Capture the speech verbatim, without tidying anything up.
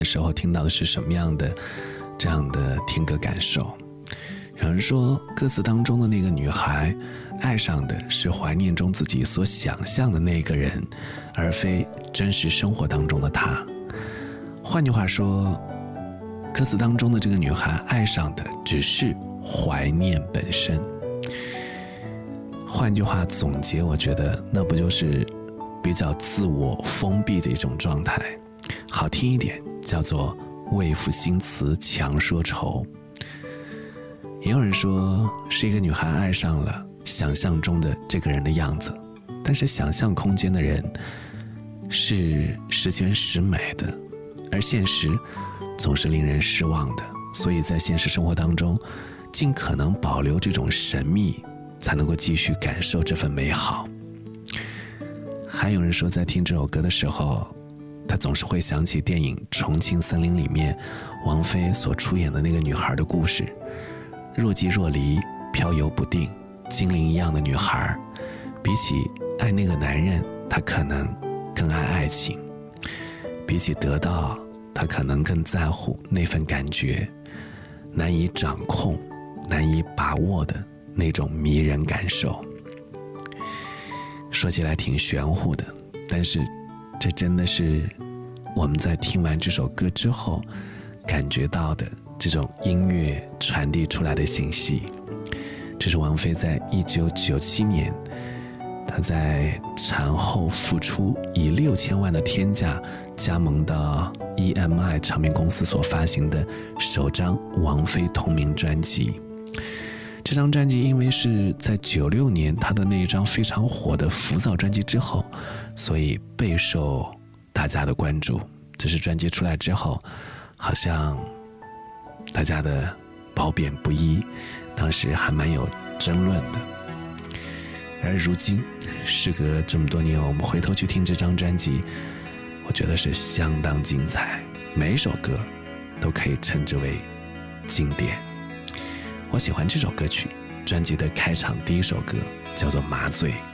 的时候听到的是什么样的这样的听歌感受。有人说歌词当中的那个女孩爱上的是怀念中自己所想象的那个人，而非真实生活当中的他。换句话说，歌词当中的这个女孩爱上的只是怀念本身。换句话总结，我觉得那不就是比较自我封闭的一种状态，好听一点叫做为赋新词强说愁。也有人说是一个女孩爱上了想象中的这个人的样子，但是想象空间的人是十全十美的，而现实总是令人失望的，所以在现实生活当中尽可能保留这种神秘，才能够继续感受这份美好。还有人说在听这首歌的时候，他总是会想起电影《重庆森林》里面王菲所出演的那个女孩的故事。若即若离，飘游不定，精灵一样的女孩，比起爱那个男人，她可能更爱爱情；比起得到，她可能更在乎那份感觉，难以掌控、难以把握的那种迷人感受。说起来挺玄乎的，但是这真的是我们在听完这首歌之后感觉到的这种音乐传递出来的信息。这是王菲在一九九七年，她在产后复出，以六千万的天价加盟到 E M I 唱片公司所发行的首张王菲同名专辑。这张专辑因为是在九六年她的那一张非常火的浮躁专辑之后，所以备受大家的关注。只是专辑出来之后，好像大家的褒贬不一，当时还蛮有争论的。而如今时隔这么多年，我们回头去听这张专辑，我觉得是相当精彩，每一首歌都可以称之为经典。我喜欢这首歌曲，专辑的开场第一首歌叫做《麻醉》。